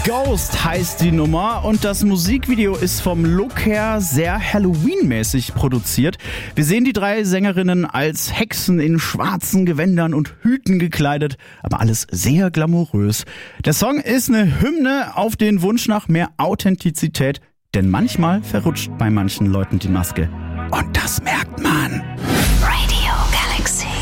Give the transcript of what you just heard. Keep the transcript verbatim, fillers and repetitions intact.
Ghost heißt die Nummer und das Musikvideo ist vom Look her sehr Halloween-mäßig produziert. Wir sehen die drei Sängerinnen als Hexen in schwarzen Gewändern und Hüten gekleidet, aber alles sehr glamourös. Der Song ist eine Hymne auf den Wunsch nach mehr Authentizität, denn manchmal verrutscht bei manchen Leuten die Maske. Und das merkt man.